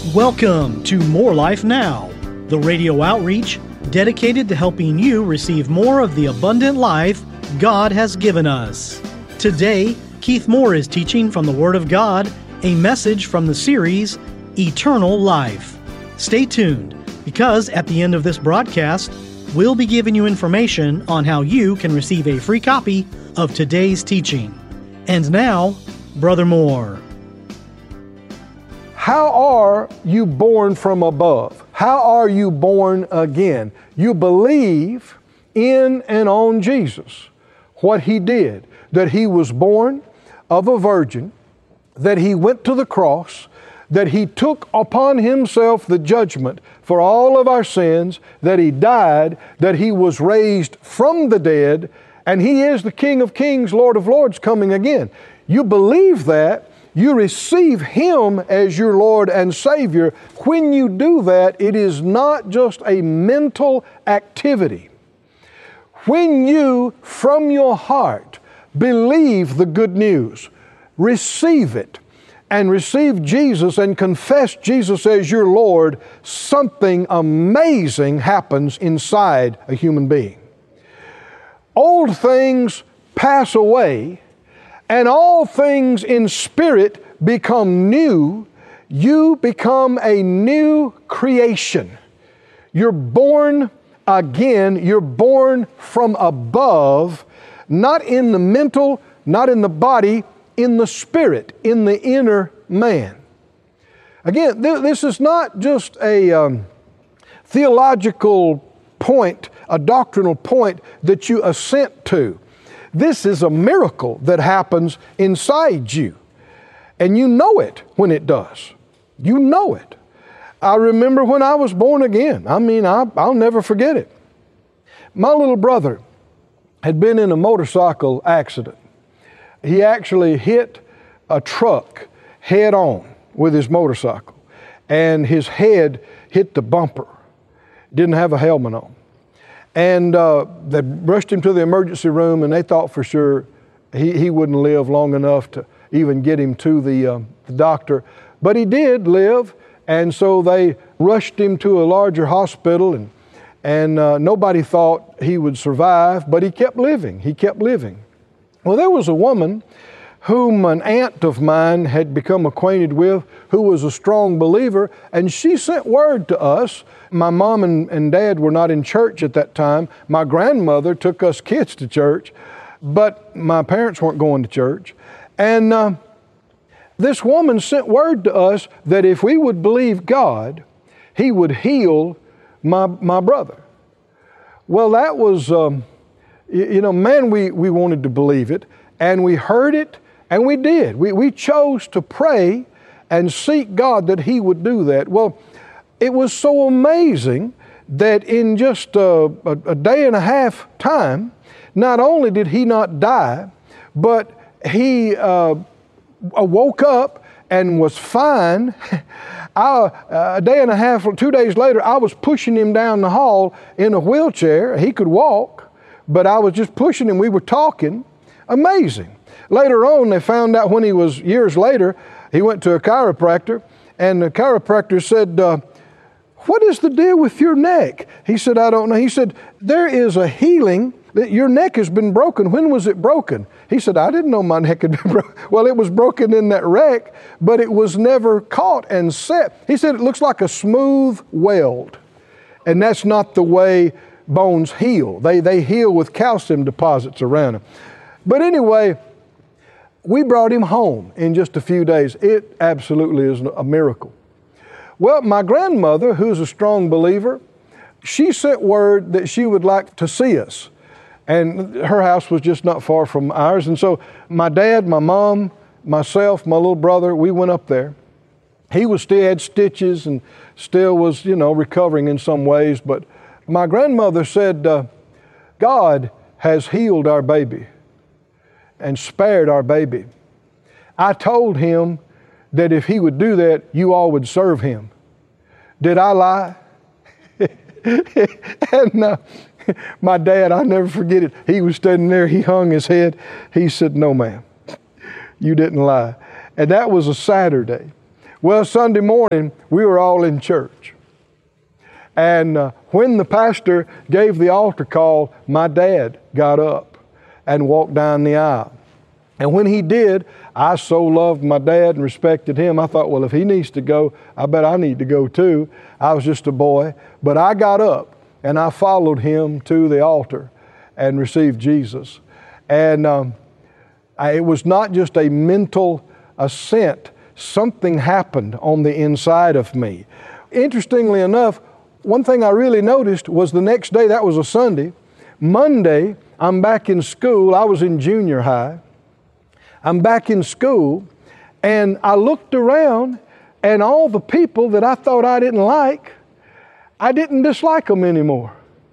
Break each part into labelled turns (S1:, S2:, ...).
S1: Welcome to More Life Now, the radio outreach dedicated to helping you receive more of the abundant life God has given us. Today, Keith Moore is teaching from the Word of God, a message from the series, Eternal Life. Stay tuned, because at the end of this broadcast, we'll be giving you information on how you can receive a free copy of today's teaching. And now, Brother Moore.
S2: How are you born from above? How are you born again? You believe in and on Jesus, what He did, that He was born of a virgin, that He went to the cross, that He took upon Himself the judgment for all of our sins, that He died, that He was raised from the dead, and He is the King of Kings, Lord of Lords, coming again. You believe that. You receive Him as your Lord and Savior. When you do that, it is not just a mental activity. When you, from your heart, believe the good news, receive it, and receive Jesus and confess Jesus as your Lord, something amazing happens inside a human being. Old things pass away, and all things in spirit become new. You become a new creation. You're born again. You're born from above, not in the mental, not in the body, in the spirit, in the inner man. Again, this is not just a theological point, a doctrinal point that you assent to. This is a miracle that happens inside you. And you know it when it does. You know it. I remember when I was born again. I'll never forget it. My little brother had been in a motorcycle accident. He actually hit a truck head on with his motorcycle, and his head hit the bumper. Didn't have a helmet on. And they rushed him to the emergency room, and they thought for sure he wouldn't live long enough to even get him to the doctor. But he did live, and so they rushed him to a larger hospital, and nobody thought he would survive, but he kept living. He kept living. Well, there was a woman whom an aunt of mine had become acquainted with, who was a strong believer, and she sent word to us. My mom and dad were not in church at that time. My grandmother took us kids to church, but my parents weren't going to church. And this woman sent word to us that if we would believe God, He would heal my brother. Well, that was, we wanted to believe it, and we heard it, and we did. We chose to pray and seek God that He would do that. Well, it was so amazing that in just a day and a half time, not only did he not die, but he woke up and was fine. A day and a half, 2 days later, I was pushing him down the hall in a wheelchair. He could walk, but I was just pushing him. We were talking. Amazing. Later on, they found out years later, he went to a chiropractor, and the chiropractor said, what is the deal with your neck? He said, I don't know. He said, there is a healing. That your neck has been broken. When was it broken? He said, I didn't know my neck had been broken. Well, it was broken in that wreck, but it was never caught and set. He said, it looks like a smooth weld. And that's not the way bones heal. They heal with calcium deposits around them. But anyway, we brought him home in just a few days. It absolutely is a miracle. Well, my grandmother, who's a strong believer, she sent word that she would like to see us. And her house was just not far from ours. And so my dad, my mom, myself, my little brother, we went up there. He still had stitches and still was, recovering in some ways. But my grandmother said, God has healed our baby and spared our baby. I told him that if he would do that, you all would serve him. Did I lie? And my dad, I'll never forget it. He was standing there. He hung his head. He said, no, ma'am, you didn't lie. And that was a Saturday. Well, Sunday morning, we were all in church. And when the pastor gave the altar call, my dad got up and walked down the aisle. And when he did, I so loved my dad and respected him. I thought, well, if he needs to go, I bet I need to go too. I was just a boy. But I got up and I followed him to the altar and received Jesus. And it was not just a mental assent. Something happened on the inside of me. Interestingly enough, one thing I really noticed was the next day, that was a Sunday. Monday, I'm back in school. I was in junior high. I'm back in school, and I looked around, and all the people that I thought I didn't like, I didn't dislike them anymore.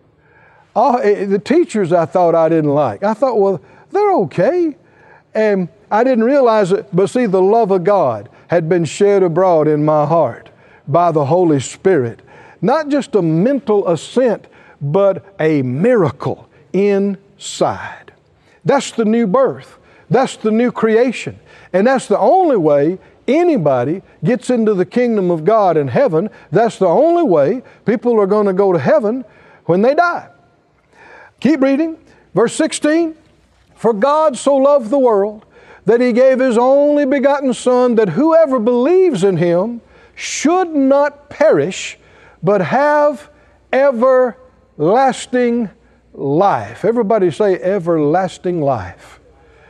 S2: The teachers I thought I didn't like, I thought, well, they're okay. And I didn't realize it, but see, the love of God had been shed abroad in my heart by the Holy Spirit. Not just a mental assent, but a miracle inside. That's the new birth. That's the new creation. And that's the only way anybody gets into the kingdom of God in heaven. That's the only way people are going to go to heaven when they die. Keep reading. Verse 16. For God so loved the world that He gave His only begotten Son, that whoever believes in Him should not perish, but have everlasting life. Everybody say everlasting life.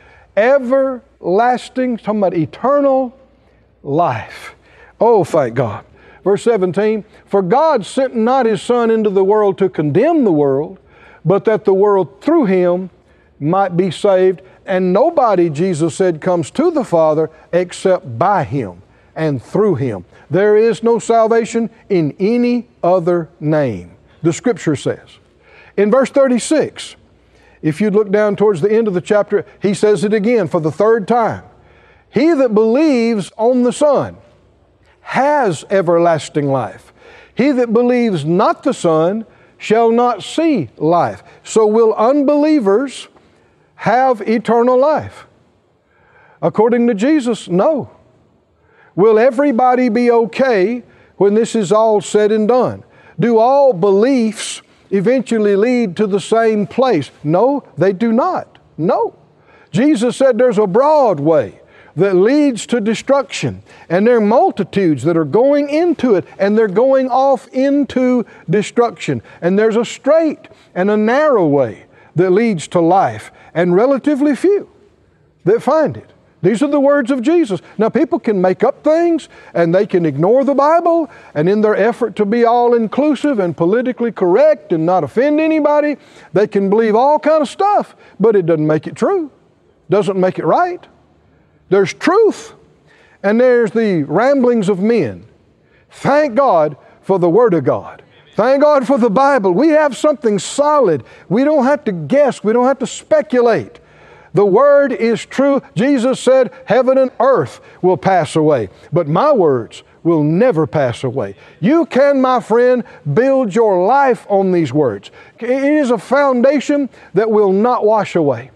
S2: Everlasting, talking about eternal life. Oh, thank God. Verse 17, for God sent not His Son into the world to condemn the world, but that the world through Him might be saved. And nobody, Jesus said, comes to the Father except by Him and through Him. There is no salvation in any other name, the Scripture says. In verse 36, if you look down towards the end of the chapter, He says it again for the third time. He that believes on the Son has everlasting life. He that believes not the Son shall not see life. So will unbelievers have eternal life? According to Jesus, no. Will everybody be okay when this is all said and done? Do all beliefs eventually lead to the same place? No, they do not. No. Jesus said there's a broad way that leads to destruction, and there are multitudes that are going into it, and they're going off into destruction. And there's a straight and a narrow way that leads to life, and relatively few that find it. These are the words of Jesus. Now, people can make up things, and they can ignore the Bible, and in their effort to be all-inclusive and politically correct and not offend anybody, they can believe all kind of stuff, but it doesn't make it true. Doesn't make it right. There's truth, and there's the ramblings of men. Thank God for the Word of God. Thank God for the Bible. We have something solid. We don't have to guess. We don't have to speculate. The Word is true. Jesus said, heaven and earth will pass away, but my words will never pass away. You can, my friend, build your life on these words. It is a foundation that will not wash away.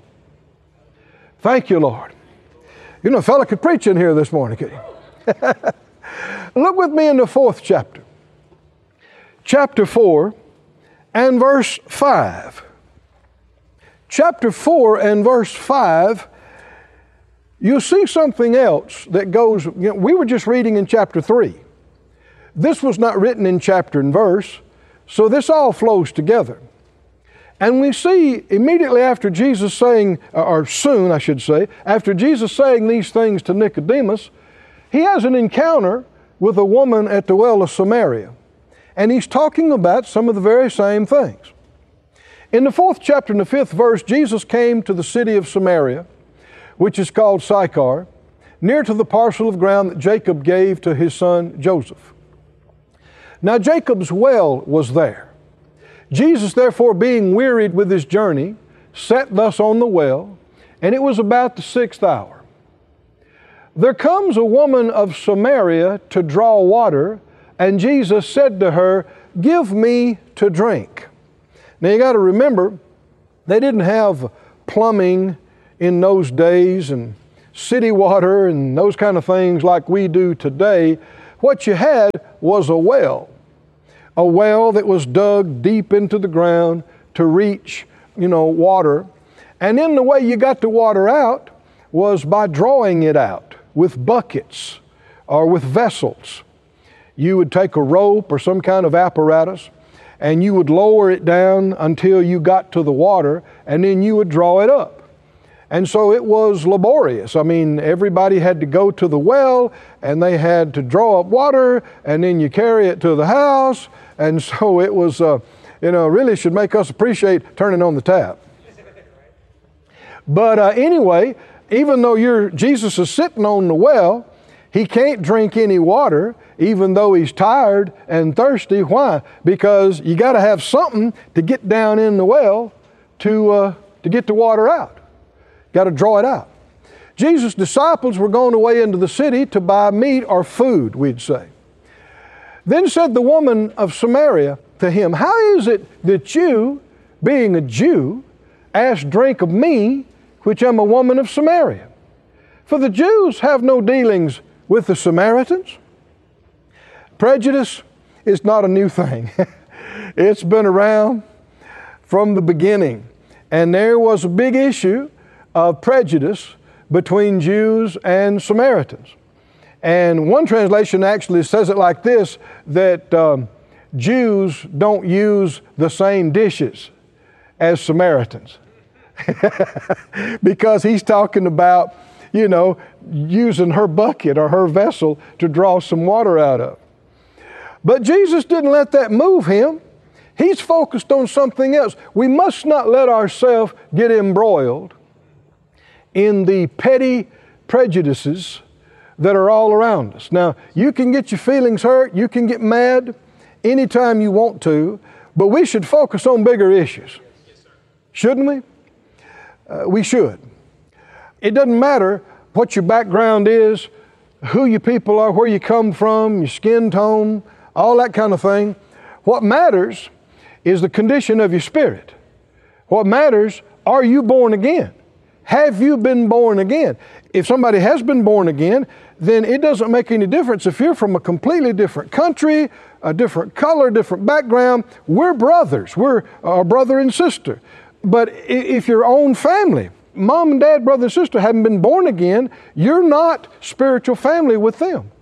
S2: Thank you, Lord. You know, a fellow could preach in here this morning, could he? Look with me in the 4th chapter. Chapter 4 and verse 5. Chapter 4 and verse 5, you'll see something else that goes, we were just reading in chapter 3. This was not written in chapter and verse, so this all flows together. And we see immediately after Jesus saying, or soon I should say, after Jesus saying these things to Nicodemus, He has an encounter with a woman at the well of Samaria. And He's talking about some of the very same things. In the 4th chapter and the 5th verse, Jesus came to the city of Samaria, which is called Sychar, near to the parcel of ground that Jacob gave to his son Joseph. Now Jacob's well was there. Jesus, therefore, being wearied with his journey, sat thus on the well, and it was about the 6th hour. There comes a woman of Samaria to draw water, and Jesus said to her, give me to drink. Now you got to remember, they didn't have plumbing in those days, and city water and those kind of things like we do today. What you had was a well that was dug deep into the ground to reach, water. And then the way you got the water out was by drawing it out with buckets or with vessels. You would take a rope or some kind of apparatus, and you would lower it down until you got to the water, and then you would draw it up. And so it was laborious. I mean, everybody had to go to the well, and they had to draw up water, and then you carry it to the house. And so it was, really should make us appreciate turning on the tap. But anyway, even though Jesus is sitting on the well, he can't drink any water, even though he's tired and thirsty. Why? Because you got to have something to get down in the well to get the water out. Got to draw it out. Jesus' disciples were going away into the city to buy meat or food, we'd say. Then said the woman of Samaria to him, "How is it that you, being a Jew, ask drink of me, which am a woman of Samaria? For the Jews have no dealings with the Samaritans." Prejudice is not a new thing. It's been around from the beginning. And there was a big issue of prejudice between Jews and Samaritans. And one translation actually says it like this, that Jews don't use the same dishes as Samaritans. Because he's talking about, using her bucket or her vessel to draw some water out of. But Jesus didn't let that move him. He's focused on something else. We must not let ourselves get embroiled in the petty prejudices that are all around us. Now, you can get your feelings hurt, you can get mad anytime you want to, but we should focus on bigger issues. Shouldn't we? We should. It doesn't matter what your background is, who you people are, where you come from, your skin tone, all that kind of thing. What matters is the condition of your spirit. What matters, are you born again? Have you been born again? If somebody has been born again, then it doesn't make any difference if you're from a completely different country, a different color, different background. We're brothers. We're a brother and sister. But if your own family, mom and dad, brother and sister, haven't been born again, you're not spiritual family with them.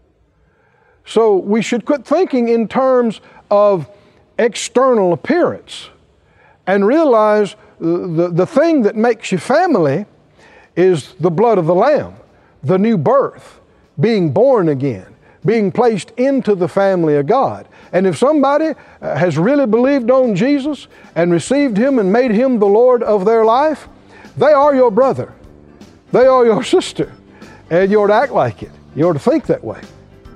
S2: So we should quit thinking in terms of external appearance and realize the thing that makes you family is the blood of the Lamb, the new birth, being born again, being placed into the family of God. And if somebody has really believed on Jesus and received Him and made Him the Lord of their life, they are your brother. They are your sister. And you ought to act like it. You ought to think that way.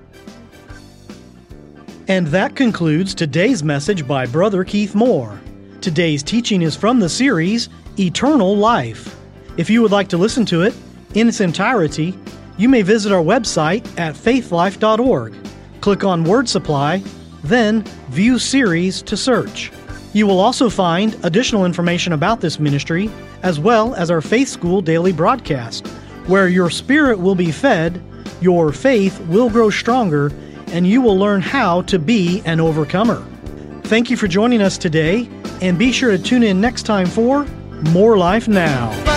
S1: And that concludes today's message by Brother Keith Moore. Today's teaching is from the series, Eternal Life. If you would like to listen to it in its entirety, you may visit our website at faithlife.org. Click on Word Supply, then View Series to search. You will also find additional information about this ministry, as well as our Faith School daily broadcast, where your spirit will be fed, your faith will grow stronger, and you will learn how to be an overcomer. Thank you for joining us today, and be sure to tune in next time for More Life Now.